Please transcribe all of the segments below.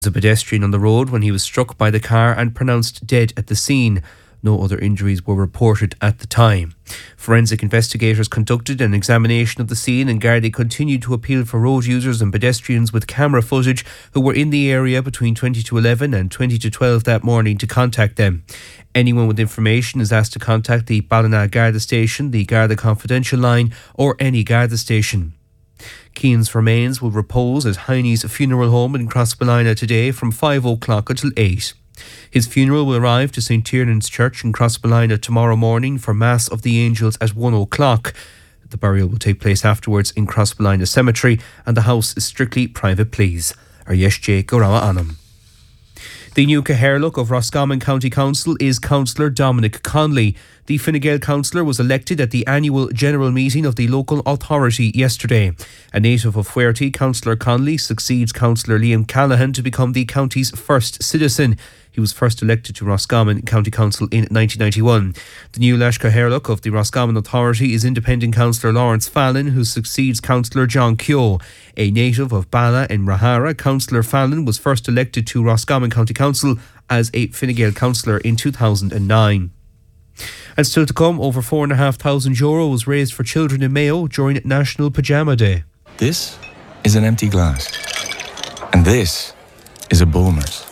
A pedestrian on the road when he was struck by the car and pronounced dead at the scene. No other injuries were reported at the time. Forensic investigators conducted an examination of the scene, and Gardaí continued to appeal for road users and pedestrians with camera footage who were in the area between 20 to 11 and 20 to 12 that morning to contact them. Anyone with information is asked to contact the Ballina Garda station, the Garda Confidential line, or any Garda station. Keane's remains will repose at Heine's funeral home in Crossballina today from 5 o'clock until 8. His funeral will arrive to St. Tiernan's Church in Crossballina tomorrow morning for Mass of the Angels at 1 o'clock. The burial will take place afterwards in Crossballina Cemetery, and the house is strictly private, please. Aryesh Gorawa Anam. The new Cathaoirleach of Roscommon County Council is Councillor Dominic Connolly. The Fine Gael councillor was elected at the annual general meeting of the local authority yesterday. A native of Fuerty, Councillor Connolly succeeds Councillor Liam Callaghan to become the county's first citizen. He was first elected to Roscommon County Council in 1991. The new Laois Cathaoirleach of the Roscommon Authority is independent councillor Lawrence Fallon, who succeeds Councillor John Keogh. A native of Bala in Rahara, Councillor Fallon was first elected to Roscommon County Council as a Fine Gael councillor in 2009. And still to come, over €4,500 was raised for children in Mayo during National Pyjama Day. This is an empty glass. And this is a Bulmers.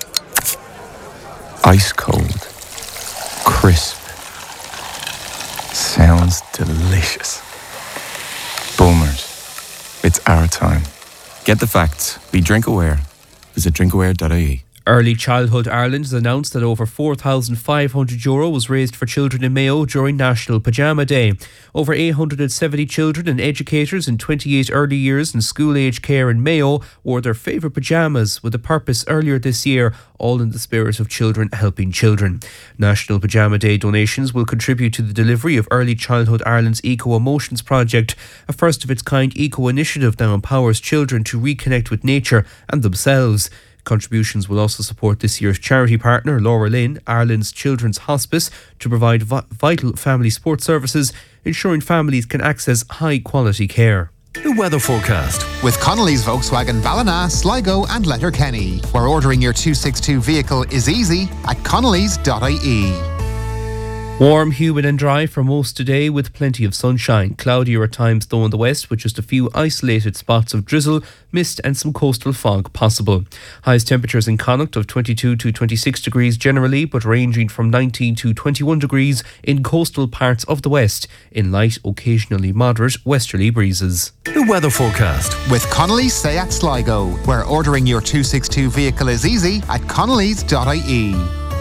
Ice cold. Crisp. Sounds delicious. Bulmers. It's our time. Get the facts. Be drink aware. Visit drinkaware.ie. Early Childhood Ireland has announced that over €4,500 was raised for children in Mayo during National Pyjama Day. Over 870 children and educators in 28 early years and school-age care in Mayo wore their favourite pyjamas with a purpose earlier this year, all in the spirit of children helping children. National Pyjama Day donations will contribute to the delivery of Early Childhood Ireland's Eco Emotions project, a first-of-its-kind eco-initiative that empowers children to reconnect with nature and themselves. Contributions will also support this year's charity partner, Laura Lynn, Ireland's Children's Hospice, to provide vital family support services, ensuring families can access high-quality care. The weather forecast with Connolly's Volkswagen Ballina, Sligo and Letterkenny, where ordering your 262 vehicle is easy at connellys.ie. Warm, humid and dry for most today with plenty of sunshine. Cloudier at times though in the west with just a few isolated spots of drizzle, mist and some coastal fog possible. Highest temperatures in Connacht of 22 to 26 degrees generally, but ranging from 19 to 21 degrees in coastal parts of the west, in light, occasionally moderate westerly breezes. The weather forecast with Connolly's Seat Sligo, where ordering your 262 vehicle is easy at connellys.ie.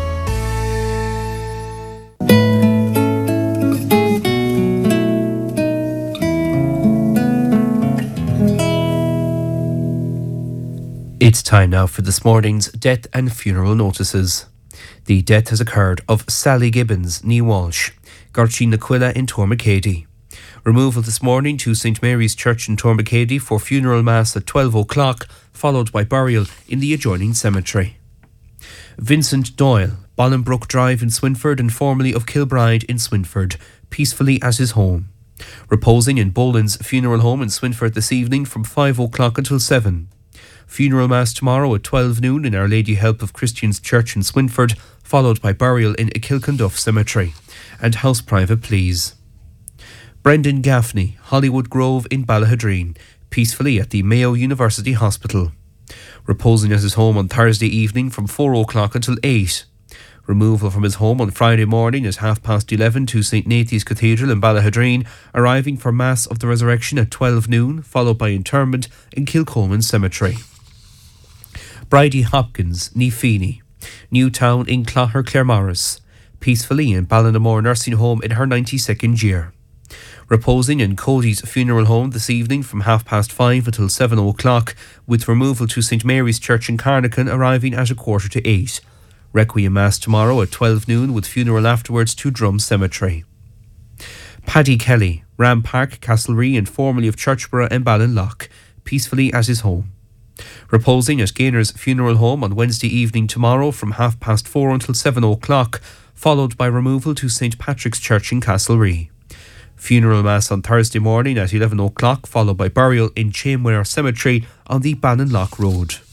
It's time now for this morning's death and funeral notices. The death has occurred of Sally Gibbons, née Walsh, Gertrude Naquilla in Tormacady. Removal this morning to St Mary's Church in Tormacady for funeral mass at 12 o'clock, followed by burial in the adjoining cemetery. Vincent Doyle, Bolinbrook Drive in Swinford and formerly of Kilbride in Swinford, peacefully at his home. Reposing in Boland's funeral home in Swinford this evening from 5 o'clock until 7. Funeral mass tomorrow at 12 noon in Our Lady Help of Christians Church in Swinford, followed by burial in Kilconduff Cemetery. And house private please. Brendan Gaffney, Hollywood Grove in Ballahadreen, peacefully at the Mayo University Hospital. Reposing at his home on Thursday evening from 4 o'clock until 8. Removal from his home on Friday morning at 11:30 to St Nathan's Cathedral in Ballahadreen, arriving for Mass of the Resurrection at 12 noon, followed by interment in Kilcoman Cemetery. Bridie Hopkins, née Feeney, Newtown in Clogher Claremorris, peacefully in Ballinamore Nursing Home in her 92nd year. Reposing in Cody's funeral home this evening from 5:30 until 7 o'clock, with removal to St Mary's Church in Carnacan arriving at 7:45. Requiem Mass tomorrow at 12 noon with funeral afterwards to Drum Cemetery. Paddy Kelly, Ram Park, Castlerea and formerly of Churchborough and Ballinlough, peacefully at his home. Reposing at Gainer's funeral home on Wednesday evening tomorrow from 4:30 until 7 o'clock, followed by removal to St Patrick's Church in Castlerea. Funeral Mass on Thursday morning at 11 o'clock, followed by burial in Chamware Cemetery on the Ballinlough Road.